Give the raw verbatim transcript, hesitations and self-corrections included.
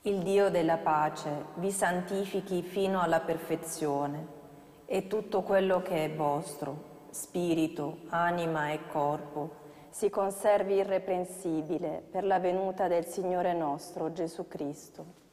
Il Dio della pace vi santifichi fino alla perfezione, e tutto quello che è vostro, spirito, anima e corpo, si conservi irreprensibile per la venuta del Signore nostro Gesù Cristo.